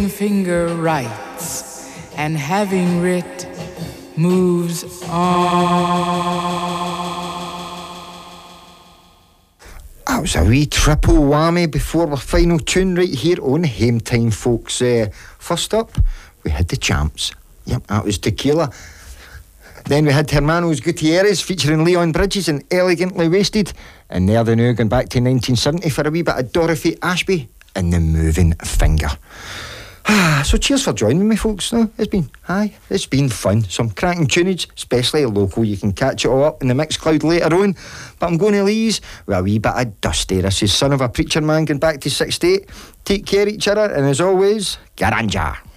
finger writes, and having writ, moves on. That was a wee triple whammy before our final tune right here on Hame Time, folks. First up, we had the Champs. Yep, that was Tequila. Then we had Hermanos Gutierrez featuring Leon Bridges and Elegantly Wasted. And there they now going back to 1970 for a wee bit of Dorothy Ashby and the Moving Finger. So cheers for joining me, folks. No, it's been fun. Some cracking tunage, especially local. You can catch it all up in the Mixcloud later on. But I'm going to leave with a wee bit of Dusty. This is Son of a Preacher Man going back to 68. Take care of each other, and as always, Garanja.